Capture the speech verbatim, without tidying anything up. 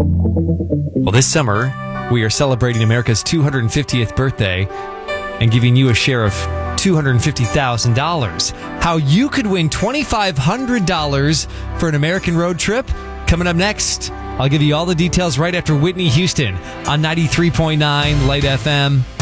Well, this summer, we are celebrating America's two hundred fiftieth birthday and giving you a share of two hundred fifty thousand dollars. How you could win two thousand five hundred dollars for an American road trip? Coming up next. I'll give you all the details right after Whitney Houston on ninety-three point nine Light F M.